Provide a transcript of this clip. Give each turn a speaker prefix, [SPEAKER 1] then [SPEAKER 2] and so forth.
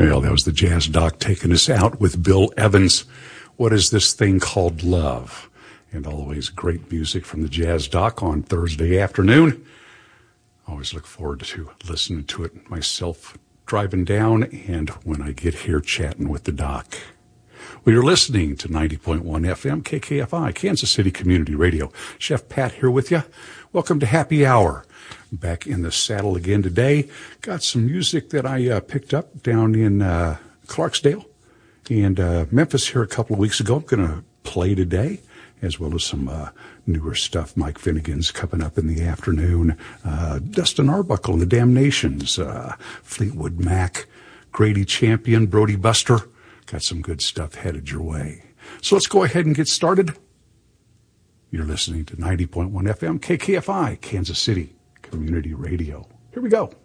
[SPEAKER 1] Well, that was the Jazz Doc taking us out with Bill Evans. What is this thing called love? And always great music from the Jazz Doc on Thursday afternoon. Always look forward to listening to it myself driving down and when I get here chatting with the doc. Well, you're listening to 90.1 FM KKFI, Kansas City Community Radio. Chef Pat here with you. Welcome to Happy Hour. Back in the saddle again today. Got some music that I picked up down in Clarksdale and Memphis here a couple of weeks ago. I'm going to play today, as well as some newer stuff. Mike Finnegan's coming up in the afternoon. Dustin Arbuckle and the Damnations. Fleetwood Mac, Grady Champion, Brody Buster. Got some good stuff headed your way. So let's go ahead and get started. You're listening to 90.1 FM KKFI, Kansas City Community Radio. Here we go.